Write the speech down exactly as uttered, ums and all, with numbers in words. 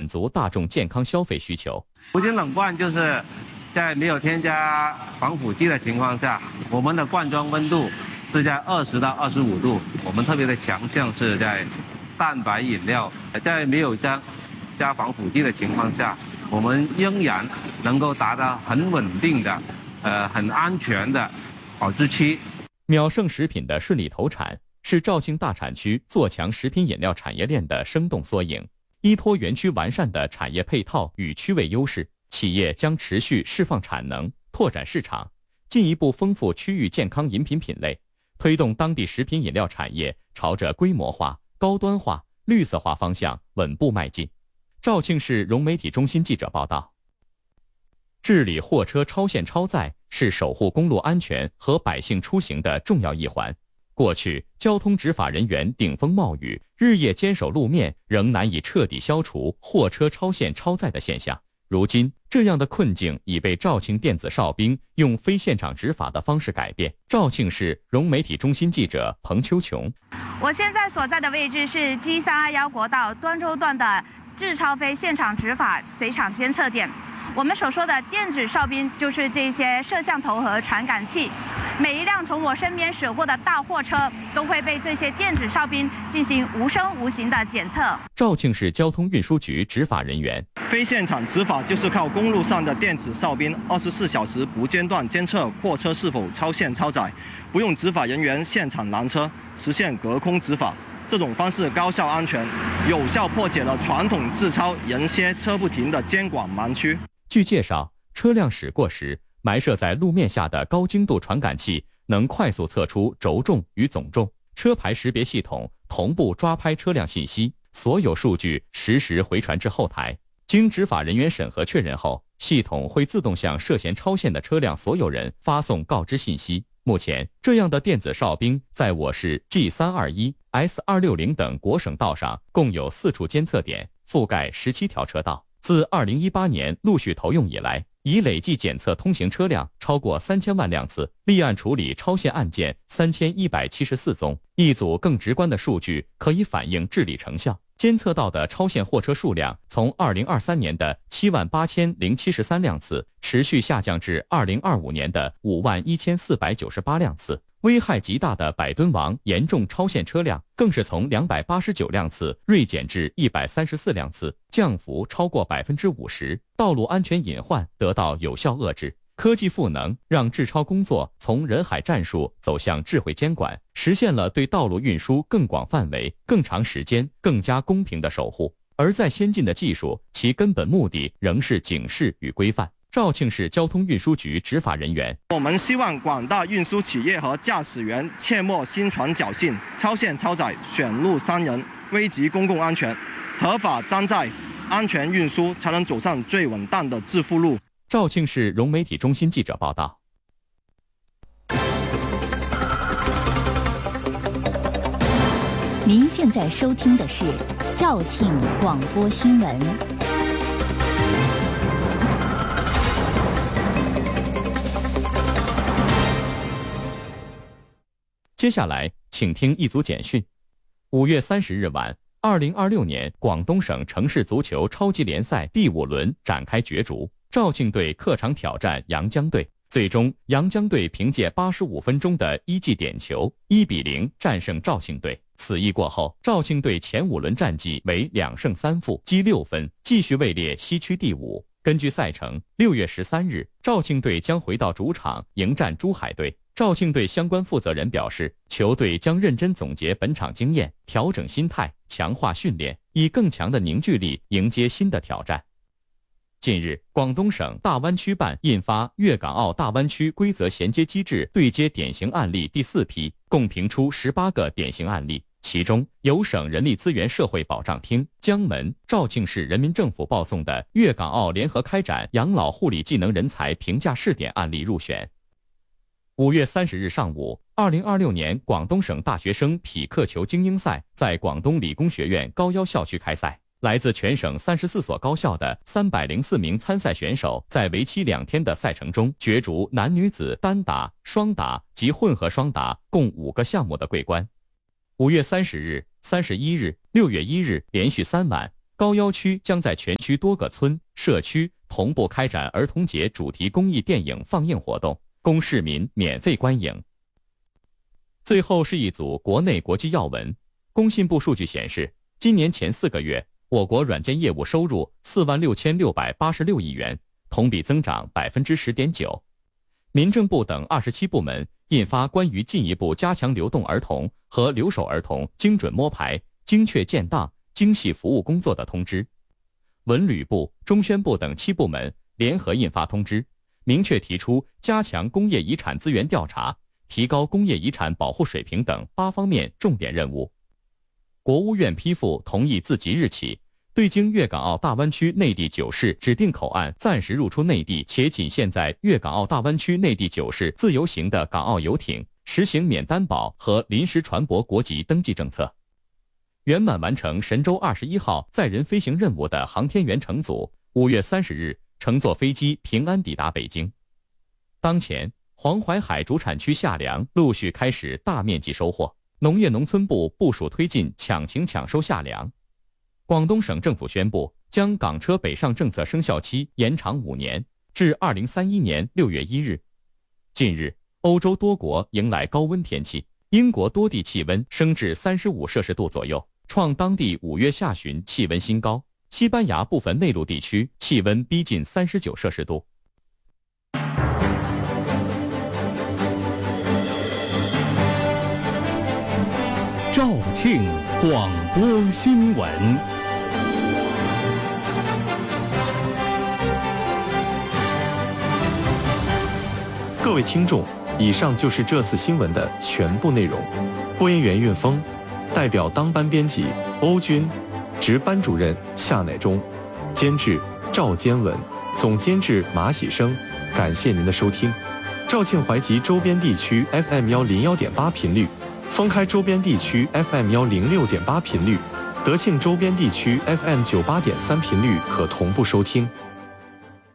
满足大众健康消费需求。 无菌冷罐就是在没有添加防腐剂的情况下，我们的罐装温度是在二十到二十五度。我们特别的强项是在蛋白饮料，在没有加加防腐剂的情况下，我们仍然能够达到很稳定的、呃很安全的保质期。 秒胜食品的顺利投产，是肇庆大产区做强食品饮料产业链的生动缩影。依托园区完善的产业配套与区位优势，企业将持续释放产能，拓展市场，进一步丰富区域健康饮品品类，推动当地食品饮料产业朝着规模化、高端化、绿色化方向稳步迈进。肇庆市融媒体中心记者报道。治理货车超限超载是守护公路安全和百姓出行的重要一环。过去，交通执法人员顶风冒雨，日夜坚守路面，仍难以彻底消除货车超限超载的现象。如今，这样的困境已被肇庆电子哨兵用非现场执法的方式改变。肇庆市融媒体中心记者彭秋琼： 我现在所在的位置是 G 三二一国道端州段的治超非现场执法随场监测点。我们所说的电子哨兵就是这些摄像头和传感器，每一辆从我身边驶过的大货车都会被这些电子哨兵进行无声无形的检测。 肇庆市交通运输局执法人员： 非现场执法就是靠公路上的电子哨兵二十四小时不间断监测货车是否超限超载，不用执法人员现场拦车，实现隔空执法。这种方式高效安全，有效破解了传统自超人歇车不停的监管盲区。 据介绍，车辆驶过时，埋设在路面下的高精度传感器能快速测出轴重与总重，车牌识别系统同步抓拍车辆信息，所有数据实时回传至后台。经执法人员审核确认后，系统会自动向涉嫌超限的车辆所有人发送告知信息。目前，这样的电子哨兵在我市 G 三二一、S 二六零等国省道上共有四处监测点，覆盖十七条车道。自二零一八年陆续投用以来，已累计检测通行车辆超过三千万辆次，立案处理超限案件三千一百七十四宗。一组更直观的数据可以反映治理成效。监测到的超限货车数量从二零二三年的七万八千零七十三辆次，持续下降至二零二五年的五万一千四百九十八辆次。危害极大的百吨王严重超限车辆更是从两百八十九辆次锐减至一百三十四辆次，降幅超过百分之五十。道路安全隐患得到有效遏制。科技赋能让治超工作从人海战术走向智慧监管，实现了对道路运输更广范围、更长时间、更加公平的守护。而在先进的技术，其根本目的仍是警示与规范。肇庆市交通运输局执法人员： 我们希望广大运输企业和驾驶员切莫心存侥幸，超限超载选路伤人，危及公共安全。合法装载，安全运输才能走上最稳当的致富路。 肇庆市融媒体中心记者报道。 您现在收听的是肇庆广播新闻。 接下来，请听一组简讯。五月三十日晚，二零二六年广东省城市足球超级联赛第五轮展开角逐，肇庆队客场挑战阳江队。最终，阳江队凭借八十五分钟的一记点球，一比零战胜肇庆队。此役过后，肇庆队前五轮战绩为两胜三负，积六分，继续位列西区第五。根据赛程，六月十三日，肇庆队将回到主场迎战珠海队。肇庆队相关负责人表示，球队将认真总结本场经验，调整心态，强化训练，以更强的凝聚力迎接新的挑战。近日，广东省大湾区办印发《粤港澳大湾区规则衔接机制对接典型案例》第四批，共评出十八个典型案例，其中由省人力资源社会保障厅、江门、肇庆市人民政府报送的粤港澳联合开展养老护理技能人才评价试点案例入选。五月三十日上午，二零二六年广东省大学生匹克球精英赛在广东理工学院高腰校区开赛。来自全省三十四所高校的三百零四名参赛选手，在为期两天的赛程中角逐男女子单打、双打及混合双打共五个项目的桂冠。五月三十日、三十一日、六月一日连续三晚， 高要区将在全区多个村社区同步开展儿童节主题公益电影放映活动，供市民免费观影。最后是一组国内国际要闻。工信部数据显示，今年前四个月，我国软件业务收入四万六千六百八十六亿元，同比增长百分之十点九。民政部等二十七部门印发关于进一步加强流动儿童和留守儿童精准摸排、精确建档、精细服务工作的通知。文旅部、中宣部等七部门联合印发通知，明确提出加强工业遗产资源调查、提高工业遗产保护水平等八方面重点任务。国务院批复同意自即日起，对经粤港澳大湾区内地九市指定口岸暂时入出内地且仅限在粤港澳大湾区内地九市自由行的港澳游艇，实行免担保和临时船舶国籍登记政策。圆满完成神舟二十一号载人飞行任务的航天员乘组，五月三十日乘坐飞机平安抵达北京。当前，黄淮海主产区夏粮陆续开始大面积收获，农业农村部部署推进抢情抢收夏粮。广东省政府宣布，将港车北上政策生效期延长五年，至二零三一年六月一日。近日，欧洲多国迎来高温天气，英国多地气温升至三十五摄氏度左右，创当地五月下旬气温新高。西班牙部分内陆地区气温逼近三十九摄氏度。 肇庆广播新闻。 各位听众，以上就是这次新闻的全部内容。播音员运峰，代表当班编辑欧军，值班主任夏乃忠，监制赵坚文，总监制马喜生。感谢您的收听。肇庆淮吉周边地区 F M 幺零幺点八频率，封开周边地区 F M 幺零六点八频率，德庆周边地区 F M 九八点三频率可同步收听。